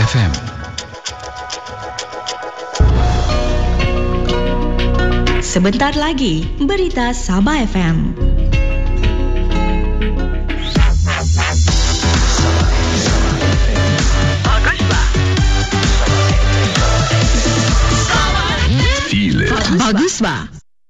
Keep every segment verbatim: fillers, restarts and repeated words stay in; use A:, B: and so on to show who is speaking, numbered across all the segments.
A: F M.
B: Sebentar lagi, berita Sabah F M.
A: Feel it.
B: Bagus ba?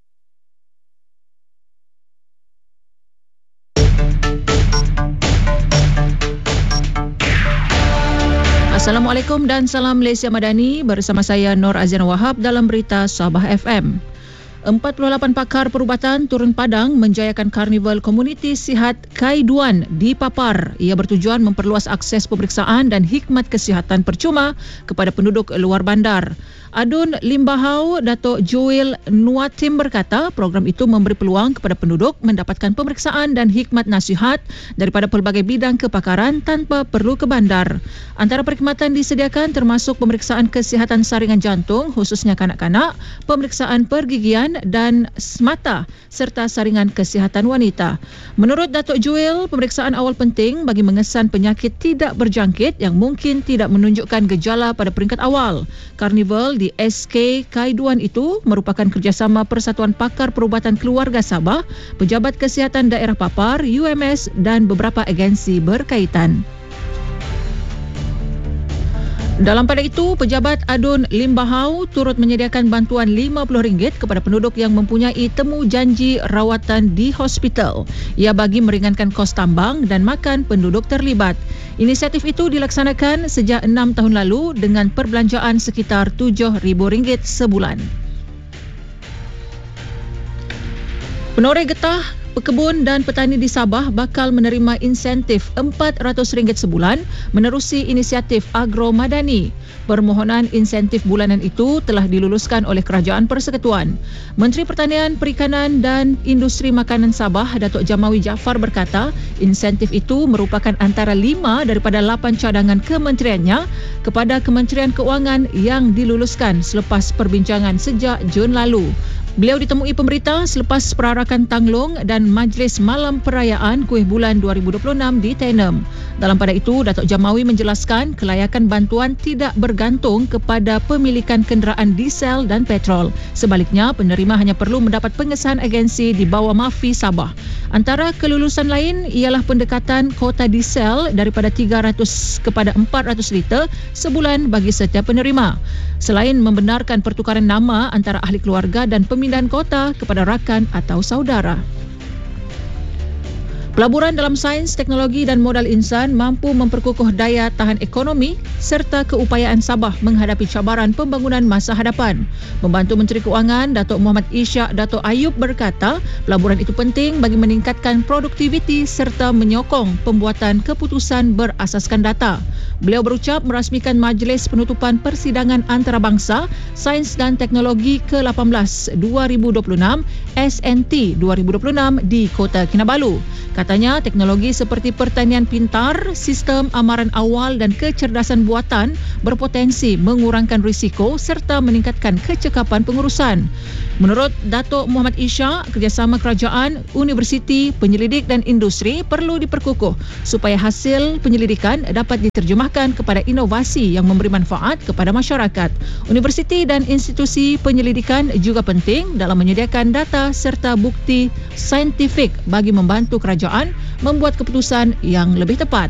C: Assalamualaikum dan salam Malaysia Madani, bersama saya Nur Aziana Wahab dalam berita Sabah F M. empat puluh lapan pakar perubatan turun padang menjayakan Karnival Komuniti Sihat Kaiduan di Papar. Ia bertujuan memperluas akses pemeriksaan dan khidmat kesihatan percuma kepada penduduk luar bandar. Adun Limbahau Datuk Joel Nuatim berkata program itu memberi peluang kepada penduduk mendapatkan pemeriksaan dan khidmat nasihat daripada pelbagai bidang kepakaran tanpa perlu ke bandar. Antara perkhidmatan disediakan termasuk pemeriksaan kesihatan saringan jantung khususnya kanak-kanak, pemeriksaan pergigian dan mata serta saringan kesihatan wanita. Menurut Datuk Joel, pemeriksaan awal penting bagi mengesan penyakit tidak berjangkit yang mungkin tidak menunjukkan gejala pada peringkat awal. Karnival di S K Kaiduan itu merupakan kerjasama Persatuan Pakar Perubatan Keluarga Sabah, Pejabat Kesihatan Daerah Papar, U M S dan beberapa agensi berkaitan. Dalam pada itu, Pejabat Adun Limbahau turut menyediakan bantuan lima puluh ringgit kepada penduduk yang mempunyai temu janji rawatan di hospital. Ia bagi meringankan kos tambang dan makan penduduk terlibat. Inisiatif itu dilaksanakan sejak enam tahun lalu dengan perbelanjaan sekitar tujuh ribu ringgit sebulan. Penoreh getah, pekebun dan petani di Sabah bakal menerima insentif empat ratus ringgit sebulan menerusi inisiatif Agro Madani. Permohonan insentif bulanan itu telah diluluskan oleh Kerajaan Persekutuan. Menteri Pertanian, Perikanan dan Industri Makanan Sabah, Datuk Jamawi Jaafar berkata, insentif itu merupakan antara lima daripada lapan cadangan kementeriannya kepada Kementerian Keuangan yang diluluskan selepas perbincangan sejak Jun lalu. Beliau ditemui pemberita selepas perarakan Tanglong dan Majlis Malam Perayaan Kuih Bulan dua ribu dua puluh enam di Tenem. Dalam pada itu, Datuk Jamawi menjelaskan kelayakan bantuan tidak bergantung kepada pemilikan kenderaan diesel dan petrol. Sebaliknya, penerima hanya perlu mendapat pengesahan agensi di bawah Mafi Sabah. Antara kelulusan lain ialah pendekatan kota diesel daripada tiga ratus kepada empat ratus liter sebulan bagi setiap penerima. Selain membenarkan pertukaran nama antara ahli keluarga dan pemindahan kota kepada rakan atau saudara. Pelaburan dalam sains, teknologi dan modal insan mampu memperkukuh daya tahan ekonomi serta keupayaan Sabah menghadapi cabaran pembangunan masa hadapan. Membantu Menteri Keuangan, Datuk Muhammad Ishak Datuk Ayub berkata, pelaburan itu penting bagi meningkatkan produktiviti serta menyokong pembuatan keputusan berasaskan data. Beliau berucap merasmikan Majlis Penutupan Persidangan Antarabangsa Sains dan Teknologi ke lapan belas dua ribu dua puluh enam S N T dua ribu dua puluh enam di Kota Kinabalu. Katanya teknologi seperti pertanian pintar, sistem amaran awal dan kecerdasan buatan berpotensi mengurangkan risiko serta meningkatkan kecekapan pengurusan. Menurut Datuk Muhammad Ishak, kerjasama kerajaan, universiti, penyelidik dan industri perlu diperkukuh supaya hasil penyelidikan dapat diterjemahkan kepada inovasi yang memberi manfaat kepada masyarakat. Universiti dan institusi penyelidikan juga penting dalam menyediakan data serta bukti saintifik bagi membantu kerajaan membuat keputusan yang lebih tepat.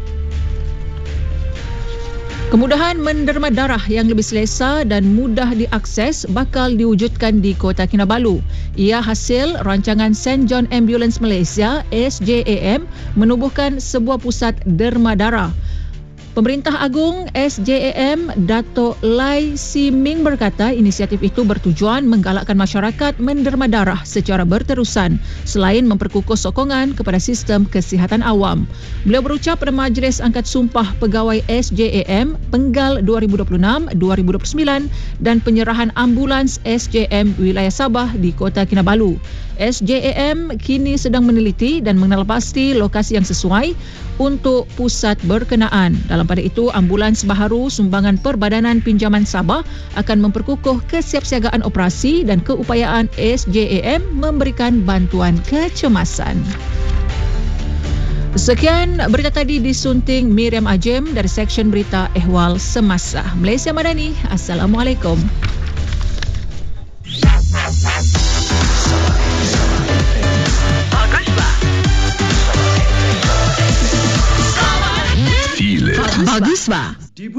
C: Kemudahan menderma darah yang lebih selesa dan mudah diakses bakal diwujudkan di Kota Kinabalu. Ia hasil rancangan Saint John Ambulance Malaysia S J A M menubuhkan sebuah pusat derma darah. Pemerintah Agung S J A M Dato' Lai Si Ming berkata inisiatif itu bertujuan menggalakkan masyarakat menderma darah secara berterusan selain memperkukuh sokongan kepada sistem kesihatan awam. Beliau berucap pada Majlis Angkat Sumpah Pegawai S J A M Penggal dua ribu dua puluh enam dua ribu dua puluh sembilan dan penyerahan ambulans S J M wilayah Sabah di Kota Kinabalu. S J A M kini sedang meneliti dan mengenal pasti lokasi yang sesuai untuk pusat berkenaan. Dalam pada itu, ambulans baharu sumbangan Perbadanan Pinjaman Sabah akan memperkukuh kesiapsiagaan operasi dan keupayaan S J A M memberikan bantuan kecemasan. Sekian berita tadi disunting Miriam Ajem dari Seksyen Berita Ehwal Semasa. Malaysia Madani, Assalamualaikum.
B: Baguslah.